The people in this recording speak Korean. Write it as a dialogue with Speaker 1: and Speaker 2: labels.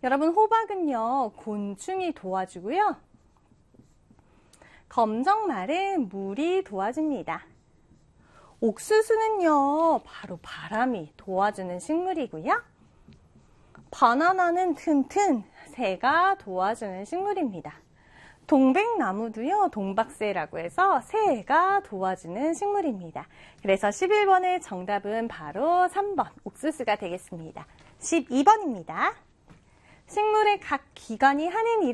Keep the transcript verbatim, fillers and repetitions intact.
Speaker 1: 여러분, 호박은요, 곤충이 도와주고요. 검정말은 물이 도와줍니다. 옥수수는요, 바로 바람이 도와주는 식물이고요. 바나나는 튼튼, 새가 도와주는 식물입니다. 동백나무도요, 동박새라고 해서 새가 도와주는 식물입니다. 그래서 십일 번의 정답은 바로 삼 번, 옥수수가 되겠습니다. 십이 번입니다. 식물의 각 기관이 하는 일